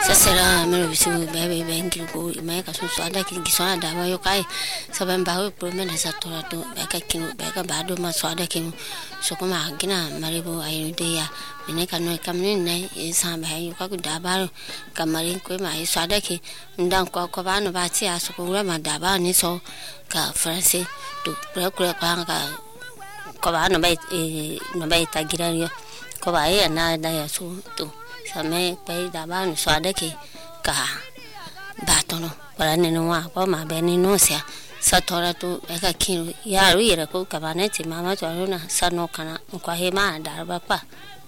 Sasera me bisu bebe bengi ko me ka so ada ki so ada ba yo kai saban ba ho pro me na satora to be ka kinu be ka ba do ma so ada ki so ko ma gina maribo ayu de ya me ka no kam ni ne sa ba yo ka ku da ba ka mari ko ma so ada ki ndan ko ba no ba ti a so ko ma da ba ni so ka france to pre ka ko ba no ba ta gira yo ko ba ya na da ya so to Same pay daban so ada ki ka batono para neno wa ko ma beni no sia satora tu eka kin ya ru ira ko ka bane ti mama to na sano kana ko he ma da ba pa